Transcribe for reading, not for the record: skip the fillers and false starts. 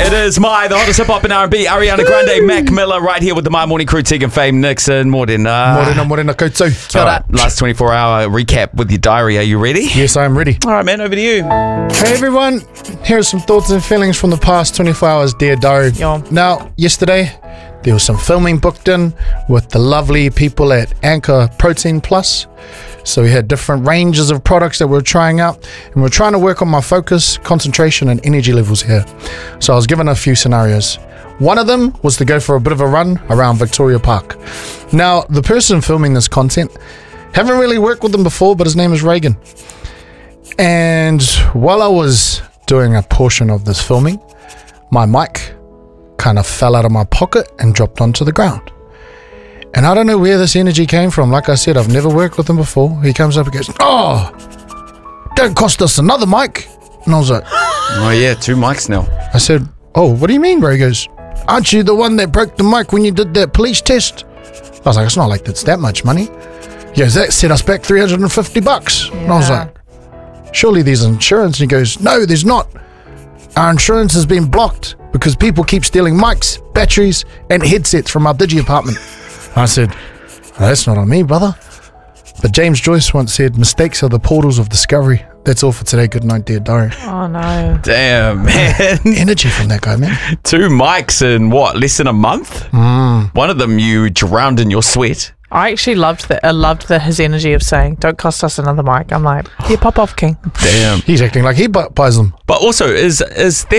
It is the hottest hip-hop and R&B, Ariana Grande, Mac Miller, right here with the My Morning Crew, Tegan Fame, Nixon, Morena koutou. All right, last 24-hour recap with your diary. Are you ready? Yes, I am ready. All right, man, over to you. Hey everyone, here's some thoughts and feelings from the past 24 hours, dear diary. Now, yesterday, there was some filming booked in with the lovely people at Anchor Protein Plus. So we had different ranges of products that we were trying out, and we we're trying to work on my focus, concentration, and energy levels here. So I was given a few scenarios. One of them was to go for a bit of a run around Victoria Park. Now, the person filming this content, haven't really worked with him before, but his name is Reagan. And while I was doing a portion of this filming, my mic kind of fell out of my pocket and dropped onto the ground. And I don't know where this energy came from. Like I said, I've never worked with him before. He comes up and goes, "Oh, don't cost us another mic." And I was like, "Oh yeah, 2 mics now." I said, "Oh, what do you mean, bro?" He goes, "Aren't you the one that broke the mic when you did that police test?" I was like, "It's not like that's that much money." He goes, "That set us back $350. And I was like, "Surely there's insurance." And he goes, "No, there's not. Our insurance has been blocked because people keep stealing mics, batteries, and headsets from our digi apartment." I said, "That's not on me, brother." But James Joyce once said, "Mistakes are the portals of discovery." That's all for today. Good night, dear diary. Oh, no. Damn, man. Energy from that guy, man. 2 mics in, what, less than a month? One of them you drowned in your sweat. I actually loved that. I loved his energy of saying, "Don't cost us another mic." I'm like, "Yeah, pop off, King." Damn. He's acting like he buys them. But also, is there